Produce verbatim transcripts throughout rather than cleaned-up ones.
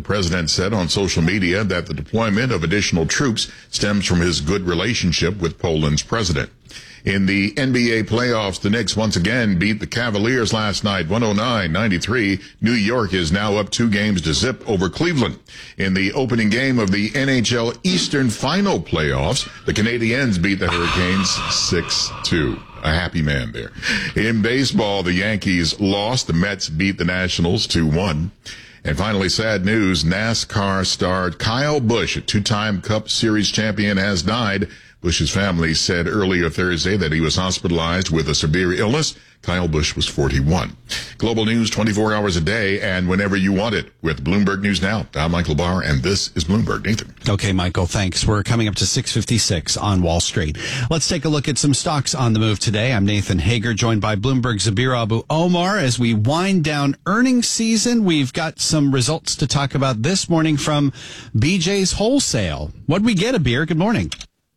president said on social media that the deployment of additional troops stems from his good relationship with Poland's president. In the N B A playoffs, the Knicks once again beat the Cavaliers last night, one oh nine ninety-three. New York is now up two games to zip over Cleveland. In the opening game of the N H L Eastern Final playoffs, the Canadiens beat the Hurricanes six two. A happy man there. In baseball, the Yankees lost. The Mets beat the Nationals two one. And finally, sad news, NASCAR star Kyle Busch, a two-time Cup Series champion, has died. Busch's family said earlier Thursday that he was hospitalized with a severe illness. Kyle Busch was forty-one. Global news twenty-four hours a day and whenever you want it with Bloomberg News Now. I'm Michael Barr, and this is Bloomberg. Nathan. Okay, Michael, thanks. We're coming up to six fifty-six on Wall Street. Let's take a look at some stocks on the move today. I'm Nathan Hager, joined by Bloomberg's Zabir Abu Omar. As we wind down earnings season, we've got some results to talk about this morning from B J's Wholesale. What'd we get, Abir? Good morning.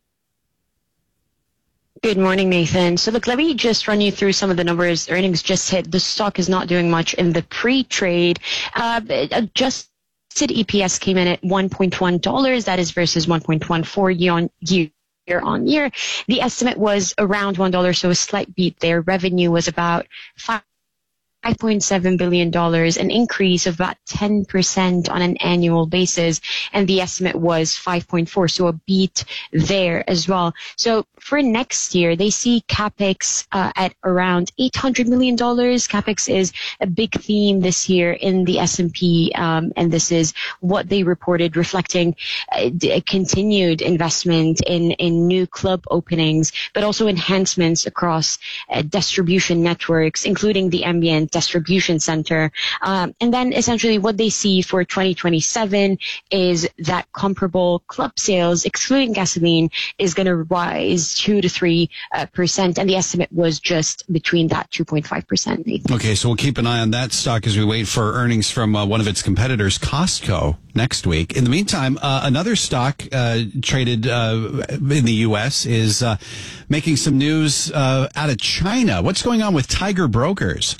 Good morning, Nathan. So look, let me just run you through some of the numbers. Earnings just hit. The stock is not doing much in the pre-trade. Uh, adjusted E P S came in at one point one dollars. That is versus one point one four year on year. Year on year. The estimate was around one dollar, so a slight beat there. Revenue was about five. five point seven billion dollars, an increase of about ten percent on an annual basis, and the estimate was five point four, so a beat there as well. So for next year, they see CapEx uh, at around eight hundred million dollars. CapEx is a big theme this year in the S and P, um, and this is what they reported, reflecting uh, a continued investment in, in new club openings, but also enhancements across uh, distribution networks, including the ambient distribution center. Um, and then essentially what they see for twenty twenty-seven is that comparable club sales, excluding gasoline, is going to rise two to three uh, percent. And the estimate was just between that two point five percent. Okay, so we'll keep an eye on that stock as we wait for earnings from uh, one of its competitors, Costco, next week. In the meantime, uh, another stock uh, traded uh, in the U S is uh, making some news uh, out of China. What's going on with Tiger Brokers?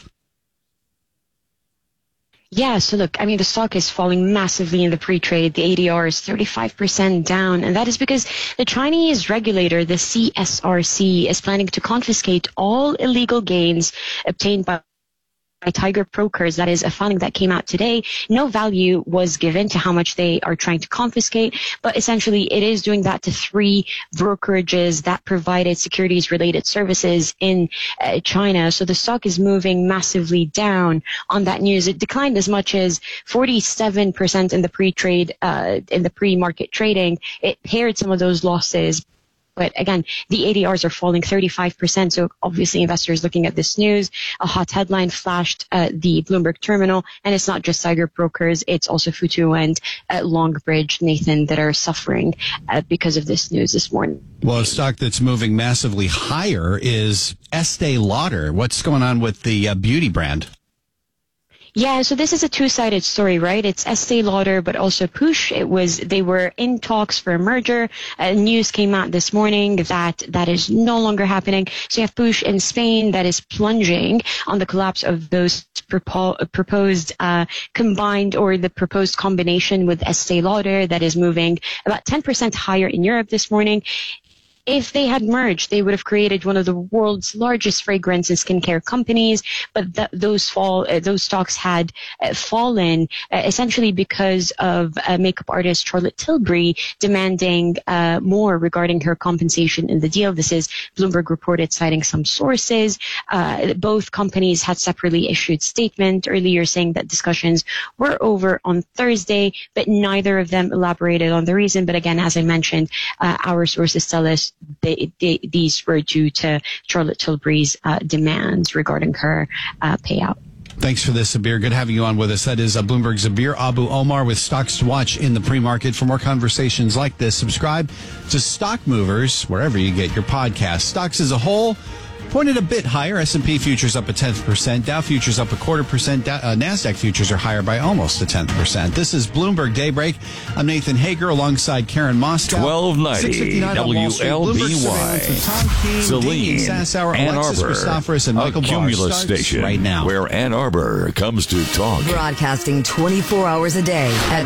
Yeah, so look, I mean, the stock is falling massively in the pre-trade. The A D R is thirty-five percent down, and that is because the Chinese regulator, the C S R C, is planning to confiscate all illegal gains obtained by by Tiger Brokers. That is a filing that came out today. No value was given to how much they are trying to confiscate, but essentially it is doing that to three brokerages that provided securities related services in uh, China. So the stock is moving massively down on that news. It declined as much as forty-seven percent in the pre-trade, uh, in the pre-market trading. It paired some of those losses. But again, the A D Rs are falling thirty-five percent. So obviously investors looking at this news, a hot headline flashed uh, the Bloomberg terminal. And it's not just Tiger Brokers. It's also Futu and uh, Longbridge, Nathan, that are suffering uh, because of this news this morning. Well, a stock that's moving massively higher is Estee Lauder. What's going on with the uh, beauty brand? Yeah, so this is a two-sided story, right? It's Estee Lauder, but also Push. It was, they were in talks for a merger. Uh, news came out this morning that that is no longer happening. So you have Push in Spain that is plunging on the collapse of those propo- proposed uh, combined or the proposed combination with Estee Lauder that is moving about ten percent higher in Europe this morning. If they had merged, they would have created one of the world's largest fragrance and skincare companies. But th- those fall, uh, those stocks had uh, fallen uh, essentially because of uh, makeup artist Charlotte Tilbury demanding uh, more regarding her compensation in the deal. This is Bloomberg reported, citing some sources. Uh, both companies had separately issued statement earlier saying that discussions were over on Thursday, but neither of them elaborated on the reason. But again, as I mentioned, uh, our sources tell us They, they, these were due to Charlotte Tilbury's uh, demands regarding her uh, payout. Thanks for this, Zabir. Good having you on with us. That is uh, Bloomberg's Zabir Abu Omar with stocks to watch in the pre-market. For more conversations like this, subscribe to Stock Movers wherever you get your podcasts. Stocks as a whole pointed a bit higher. S and P futures up a tenth percent. Dow futures up a quarter percent. Dow, uh, NASDAQ futures are higher by almost a tenth percent. This is Bloomberg Daybreak. I'm Nathan Hager alongside Karen Moskow. twelve ninety W L B Y. Saline, Ann Arbor, and Michael a Cumulus Barr station right now. Where Ann Arbor comes to talk. Broadcasting twenty-four hours a day at